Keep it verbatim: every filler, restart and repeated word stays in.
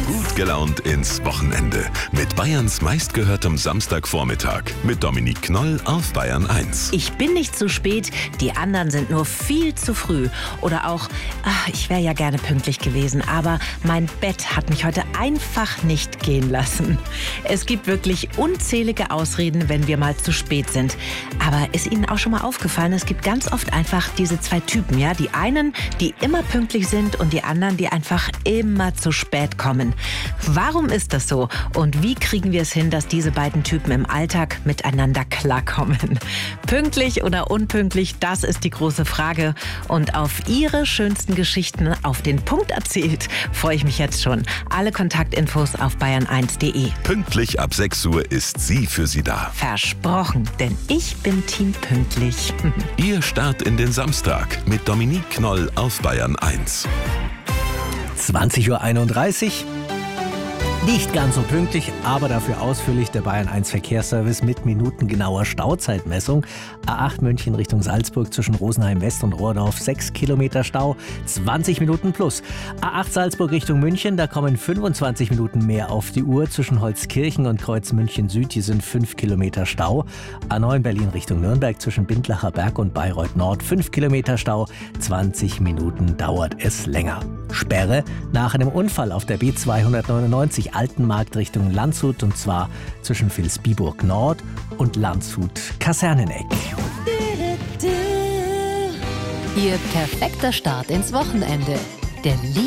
Gut gelaunt ins Wochenende mit Bayerns meistgehörtem Samstagvormittag mit Dominique Knoll auf Bayern eins. Ich bin nicht zu spät, die anderen sind nur viel zu früh. Oder auch, ach, ich wäre ja gerne pünktlich gewesen, aber mein Bett hat mich heute einfach nicht gehen lassen. Es gibt wirklich unzählige Ausreden, wenn wir mal zu spät sind. Aber ist Ihnen auch schon mal aufgefallen, es gibt ganz oft einfach diese zwei Typen, ja? Die einen, die immer pünktlich sind und die anderen, die einfach immer zu spät kommen. Warum ist das so? Und wie kriegen wir es hin, dass diese beiden Typen im Alltag miteinander klarkommen? Pünktlich oder unpünktlich, das ist die große Frage. Und auf Ihre schönsten Geschichten auf den Punkt erzählt, freue ich mich jetzt schon. Alle Kontaktinfos auf bayern eins punkt de. Pünktlich ab sechs Uhr ist sie für Sie da. Versprochen, denn ich bin Team pünktlich. Ihr Start in den Samstag mit Dominique Knoll auf Bayern eins. zwanzig Uhr einunddreißig. Nicht ganz so pünktlich, aber dafür ausführlich der Bayern eins Verkehrsservice mit minutengenauer Stauzeitmessung. A acht München Richtung Salzburg zwischen Rosenheim West und Rohrdorf, sechs Kilometer Stau, zwanzig Minuten plus. A acht Salzburg Richtung München, da kommen fünfundzwanzig Minuten mehr auf die Uhr. Zwischen Holzkirchen und Kreuz München Süd, hier sind fünf Kilometer Stau. A neun Berlin Richtung Nürnberg zwischen Bindlacher Berg und Bayreuth Nord, fünf Kilometer Stau, zwanzig Minuten dauert es länger. Sperre nach einem Unfall auf der B zweihundertneunundneunzig Altenmarkt Richtung Landshut, und zwar zwischen Vilsbiburg Nord und Landshut Kaserneneck. Ihr perfekter Start ins Wochenende. Der